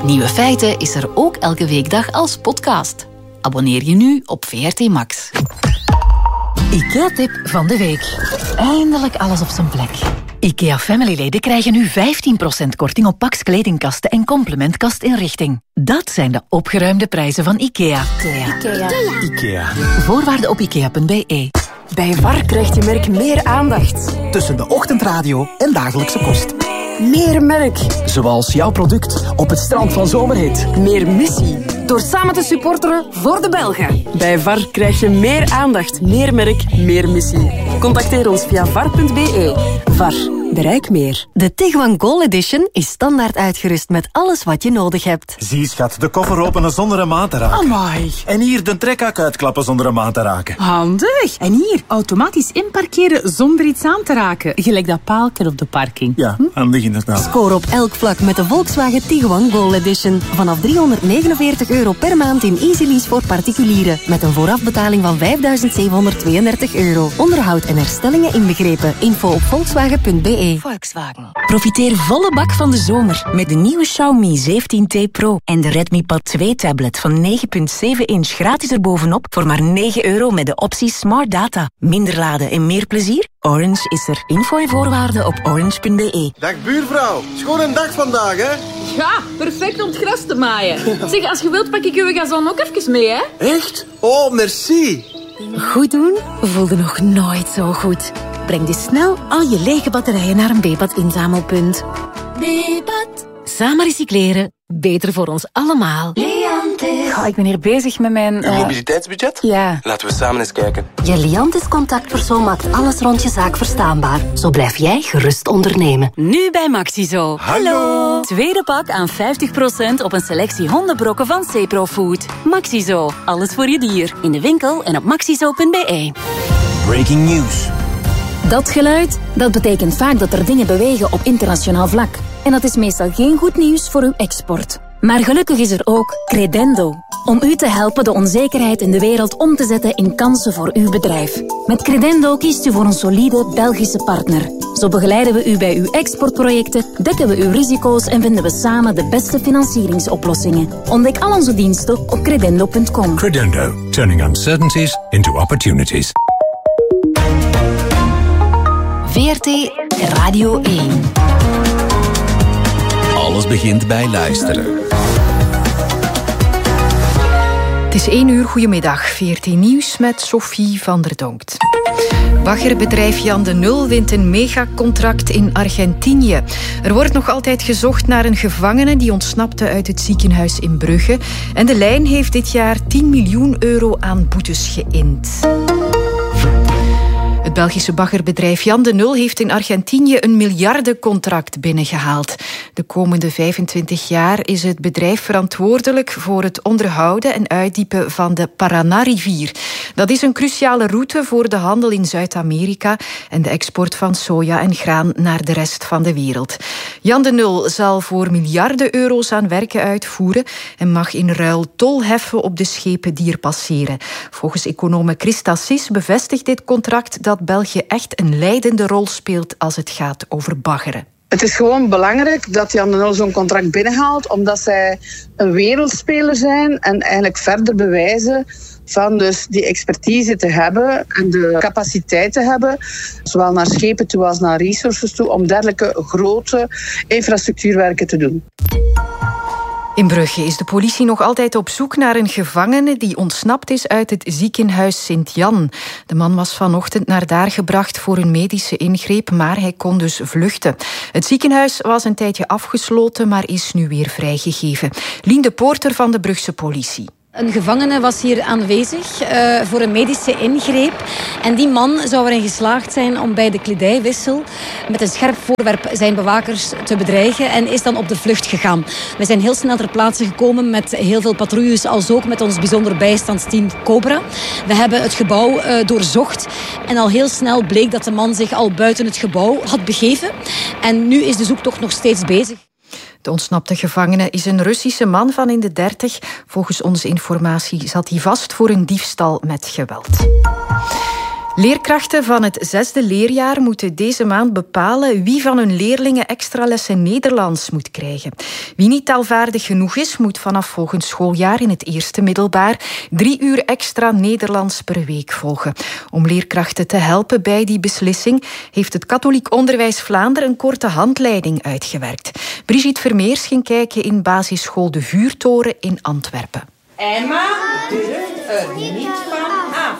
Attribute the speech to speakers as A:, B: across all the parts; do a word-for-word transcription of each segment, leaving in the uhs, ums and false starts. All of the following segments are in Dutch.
A: Nieuwe Feiten is er ook elke weekdag als podcast. Abonneer je nu op V R T Max. IKEA-tip van de week. Eindelijk alles op zijn plek. IKEA Family-leden krijgen nu vijftien procent korting op Pax kledingkasten en complementkastinrichting. Dat zijn de opgeruimde prijzen van IKEA. IKEA.
B: IKEA.
C: IKEA.
A: Voorwaarden op ikea punt b e.
B: Bij V A R krijgt je merk meer aandacht.
C: Tussen de ochtendradio en dagelijkse kost.
B: Meer merk.
C: Zoals jouw product op het strand van Zomerhit.
B: Meer missie. Door samen te supporteren voor de Belgen. Bij V A R krijg je meer aandacht, meer merk, meer missie. Contacteer ons via v a r punt b e. V A R. Bereik meer.
D: De Tiguan Goal Edition is standaard uitgerust met alles wat je nodig hebt.
E: Zie schat, de koffer openen zonder een maat te raken.
F: Amai.
E: En hier de trekhak uitklappen zonder een maat te raken.
F: Handig. En hier, automatisch inparkeren zonder iets aan te raken. Gelijk dat paaltje op de parking.
E: Ja, hm? Handig inderdaad.
D: Score op elk vlak met de Volkswagen Tiguan Goal Edition. Vanaf driehonderdnegenenveertig euro per maand in Easy Lease voor particulieren. Met een voorafbetaling van vijfduizend zevenhonderd tweeëndertig euro. Onderhoud en herstellingen inbegrepen. Info op volkswagen punt b e.
A: Volkswagen.
G: Profiteer volle bak van de zomer met de nieuwe Xiaomi zeventien T Pro en de Redmi Pad twee tablet van negen komma zeven inch gratis erbovenop voor maar negen euro met de optie Smart Data. Minder laden en meer plezier? Orange is er. Info en voorwaarden op orange punt b e.
H: Dag buurvrouw, schoon een dag vandaag, hè?
I: Ja, perfect om het gras te maaien. Zeg, als je wilt pak ik uw gazon ook even mee, hè?
H: Echt? Oh, merci.
D: Goed doen voelde nog nooit zo goed. Breng dus snel al je lege batterijen naar een B-pad inzamelpunt. B-pad. Samen recycleren. Beter voor ons allemaal.
J: Leantis. Oh, ik ben hier bezig met mijn...
K: Uh... Uw mobiliteitsbudget?
J: Ja.
K: Laten we samen eens kijken.
D: Je Leantis contactpersoon maakt alles rond je zaak verstaanbaar. Zo blijf jij gerust ondernemen.
L: Nu bij Maxizo.
J: Hallo.
L: Tweede pak aan vijftig procent op een selectie hondenbrokken van Cepro Food. Maxizo. Alles voor je dier. In de winkel en op maxizo punt b e.
C: Breaking news.
M: Dat geluid, dat betekent vaak dat er dingen bewegen op internationaal vlak. En dat is meestal geen goed nieuws voor uw export. Maar gelukkig is er ook Credendo. Om u te helpen de onzekerheid in de wereld om te zetten in kansen voor uw bedrijf. Met Credendo kiest u voor een solide Belgische partner. Zo begeleiden we u bij uw exportprojecten, dekken we uw risico's en vinden we samen de beste financieringsoplossingen. Ontdek al onze diensten op credendo punt com.
N: Credendo, turning uncertainties into opportunities.
A: V R T Radio één.
O: Alles begint bij luisteren.
P: Het is één uur, goedemiddag. V R T Nieuws met Sophie van der Donkt. Baggerbedrijf Jan de Nul wint een megacontract in Argentinië. Er wordt nog altijd gezocht naar een gevangene die ontsnapte uit het ziekenhuis in Brugge. En de lijn heeft dit jaar tien miljoen euro aan boetes geïnd. Het Belgische baggerbedrijf Jan de Nul heeft in Argentinië een miljardencontract binnengehaald. De komende vijfentwintig jaar is het bedrijf verantwoordelijk voor het onderhouden en uitdiepen van de Paraná-rivier. Dat is een cruciale route voor de handel in Zuid-Amerika en de export van soja en graan naar de rest van de wereld. Jan de Nul zal voor miljarden euro's aan werken uitvoeren en mag in ruil tol heffen op de schepen die er passeren. Volgens econoom Christa Sis bevestigt dit contract dat België echt een leidende rol speelt als het gaat over baggeren.
Q: Het is gewoon belangrijk dat Jan de Nul zo'n contract binnenhaalt, omdat zij een wereldspeler zijn en eigenlijk verder bewijzen van dus die expertise te hebben en de capaciteit te hebben, zowel naar schepen toe als naar resources toe, om dergelijke grote infrastructuurwerken te doen.
P: In Brugge is de politie nog altijd op zoek naar een gevangene die ontsnapt is uit het ziekenhuis Sint-Jan. De man was vanochtend naar daar gebracht voor een medische ingreep, maar hij kon dus vluchten. Het ziekenhuis was een tijdje afgesloten, maar is nu weer vrijgegeven. Lien de Poorter van de Brugse politie.
R: Een gevangene was hier aanwezig uh, voor een medische ingreep. En die man zou erin geslaagd zijn om bij de kledijwissel met een scherp voorwerp zijn bewakers te bedreigen en is dan op de vlucht gegaan. We zijn heel snel ter plaatse gekomen met heel veel patrouilles, als ook met ons bijzonder bijstandsteam Cobra. We hebben het gebouw uh, doorzocht en al heel snel bleek dat de man zich al buiten het gebouw had begeven. En nu is de zoektocht nog steeds bezig.
P: De ontsnapte gevangene is een Russische man van in de dertig. Volgens onze informatie zat hij vast voor een diefstal met geweld. Leerkrachten van het zesde leerjaar moeten deze maand bepalen wie van hun leerlingen extra lessen Nederlands moet krijgen. Wie niet taalvaardig genoeg is, moet vanaf volgend schooljaar in het eerste middelbaar drie uur extra Nederlands per week volgen. Om leerkrachten te helpen bij die beslissing heeft het Katholiek Onderwijs Vlaanderen een korte handleiding uitgewerkt. Brigitte Vermeers ging kijken in basisschool De Vuurtoren in Antwerpen.
S: Emma durft er niet van af.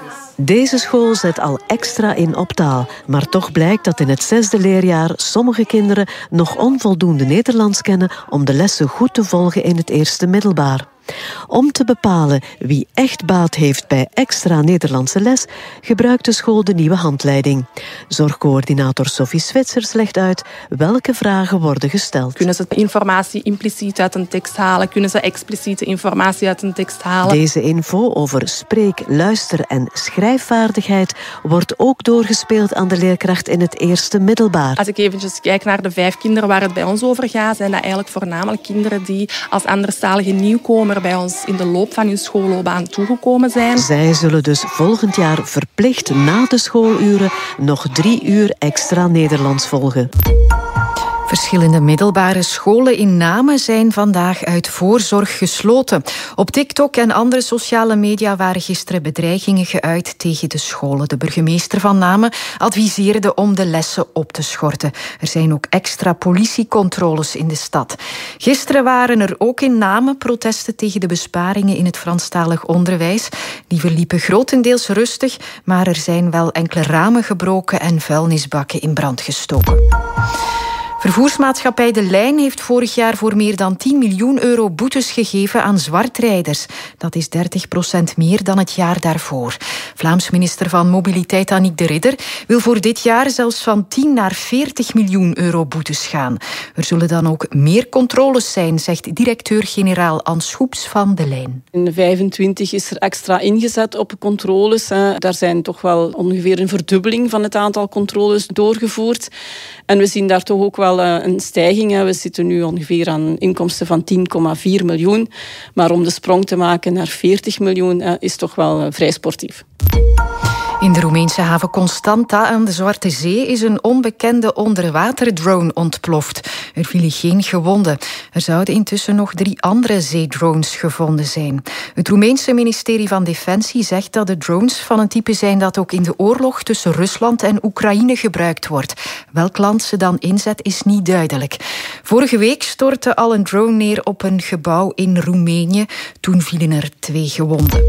T: Deze school zet al extra in op taal, maar toch blijkt dat in het zesde leerjaar sommige kinderen nog onvoldoende Nederlands kennen om de lessen goed te volgen in het eerste middelbaar. Om te bepalen wie echt baat heeft bij extra Nederlandse les, gebruikt de school de nieuwe handleiding. Zorgcoördinator Sophie Zwitsers legt uit welke vragen worden gesteld.
U: Kunnen ze informatie impliciet uit een tekst halen? Kunnen ze expliciete informatie uit een tekst halen?
T: Deze info over spreek-, luister- en schrijfvaardigheid wordt ook doorgespeeld aan de leerkracht in het eerste middelbaar.
U: Als ik eventjes kijk naar de vijf kinderen waar het bij ons over gaat, zijn dat eigenlijk voornamelijk kinderen die als anderstalige nieuwkomer bij ons in de loop van hun schoolloopbaan toegekomen zijn.
T: Zij zullen dus volgend jaar verplicht na de schooluren nog drie uur extra Nederlands volgen.
P: Verschillende middelbare scholen in Namen zijn vandaag uit voorzorg gesloten. Op TikTok en andere sociale media waren gisteren bedreigingen geuit tegen de scholen. De burgemeester van Namen adviseerde om de lessen op te schorten. Er zijn ook extra politiecontroles in de stad. Gisteren waren er ook in Namen protesten tegen de besparingen in het Franstalig onderwijs. Die verliepen grotendeels rustig, maar er zijn wel enkele ramen gebroken en vuilnisbakken in brand gestoken. Vervoersmaatschappij De Lijn heeft vorig jaar voor meer dan tien miljoen euro boetes gegeven aan zwartrijders. Dat is dertig procent meer dan het jaar daarvoor. Vlaams minister van Mobiliteit Annick de Ridder wil voor dit jaar zelfs van tien naar veertig miljoen euro boetes gaan. Er zullen dan ook meer controles zijn, zegt directeur-generaal Ans Schoeps van De Lijn.
V: In vijfentwintig is er extra ingezet op controles. Daar zijn toch wel ongeveer een verdubbeling van het aantal controles doorgevoerd. En we zien daar toch ook wel een stijging. We zitten nu ongeveer aan inkomsten van tien komma vier miljoen. Maar om de sprong te maken naar veertig miljoen is toch wel vrij sportief.
P: In de Roemeense haven Constanta aan de Zwarte Zee is een onbekende onderwaterdrone ontploft. Er vielen geen gewonden. Er zouden intussen nog drie andere zeedrones gevonden zijn. Het Roemeense ministerie van Defensie zegt dat de drones van een type zijn dat ook in de oorlog tussen Rusland en Oekraïne gebruikt wordt. Welk land ze dan inzet is niet duidelijk. Vorige week stortte al een drone neer op een gebouw in Roemenië. Toen vielen er twee gewonden.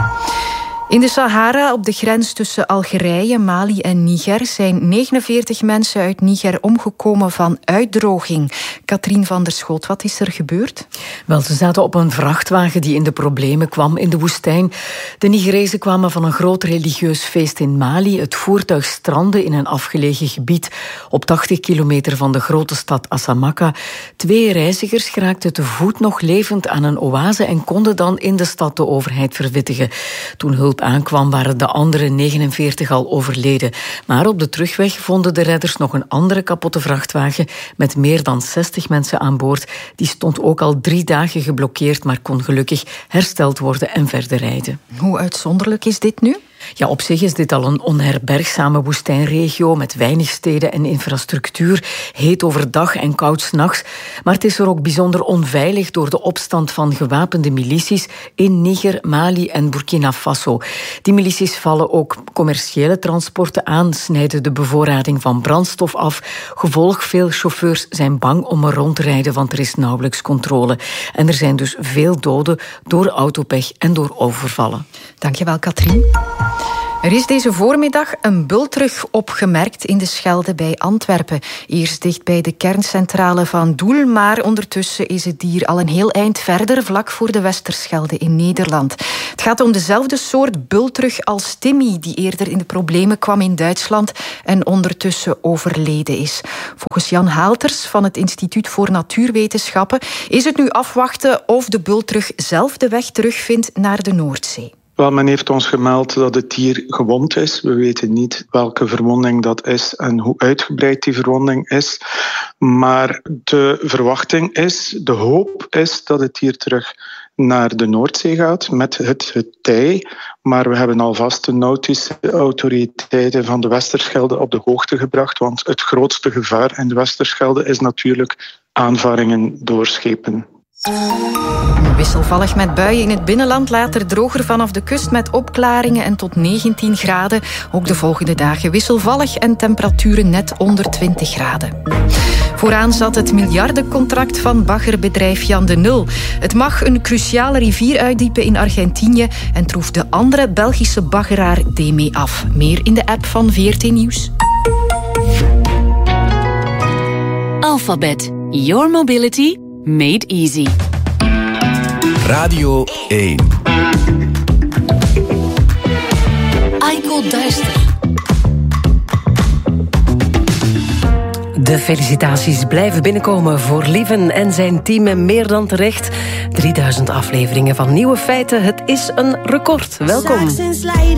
P: In de Sahara, op de grens tussen Algerije, Mali en Niger, zijn negenenveertig mensen uit Niger omgekomen van uitdroging. Katrien van der Schoot, wat is er gebeurd?
W: Wel, ze zaten op een vrachtwagen die in de problemen kwam in de woestijn. De Nigerezen kwamen van een groot religieus feest in Mali. Het voertuig strandde in een afgelegen gebied op tachtig kilometer van de grote stad Assamaka. Twee reizigers geraakten te voet nog levend aan een oase en konden dan in de stad de overheid verwittigen. Toen hulp aankwam, waren de andere negenenveertig al overleden. Maar op de terugweg vonden de redders nog een andere kapotte vrachtwagen met meer dan zestig mensen aan boord. Die stond ook al drie dagen geblokkeerd, maar kon gelukkig hersteld worden en verder rijden.
P: Hoe uitzonderlijk is dit nu?
W: Ja, op zich is dit al een onherbergzame woestijnregio met weinig steden en infrastructuur, heet overdag en koud 's nachts. Maar het is er ook bijzonder onveilig door de opstand van gewapende milities in Niger, Mali en Burkina Faso. Die milities vallen ook commerciële transporten aan, snijden de bevoorrading van brandstof af. Gevolg, veel chauffeurs zijn bang om er rond te rijden, want er is nauwelijks controle. En er zijn dus veel doden door autopech en door overvallen.
P: Dankjewel, Katrien. Er is deze voormiddag een bultrug opgemerkt in de Schelde bij Antwerpen. Eerst dicht bij de kerncentrale van Doel, maar ondertussen is het dier al een heel eind verder, vlak voor de Westerschelde in Nederland. Het gaat om dezelfde soort bultrug als Timmy, die eerder in de problemen kwam in Duitsland en ondertussen overleden is. Volgens Jan Haalters van het Instituut voor Natuurwetenschappen is het nu afwachten of de bultrug zelf de weg terugvindt naar de Noordzee.
X: Wel, men heeft ons gemeld dat het dier gewond is. We weten niet welke verwonding dat is en hoe uitgebreid die verwonding is. Maar de verwachting is, de hoop is dat het dier terug naar de Noordzee gaat met het, het tij. Maar we hebben alvast de nautische autoriteiten van de Westerschelde op de hoogte gebracht, want het grootste gevaar in de Westerschelde is natuurlijk aanvaringen door schepen.
P: Wisselvallig met buien in het binnenland, later droger vanaf de kust met opklaringen en tot negentien graden. Ook de volgende dagen wisselvallig en temperaturen net onder twintig graden. Vooraan zat het miljardencontract van baggerbedrijf Jan de Nul. Het mag een cruciale rivier uitdiepen in Argentinië en troef de andere Belgische baggeraar daarmee af. Meer in de app van V R T Nieuws.
L: Alphabet. Your mobility made easy.
O: Radio één.
A: Aiko Duister. De felicitaties blijven binnenkomen voor Lieven en zijn team en meer dan terecht. drieduizend afleveringen van Nieuwe Feiten. Het is een record. Welkom.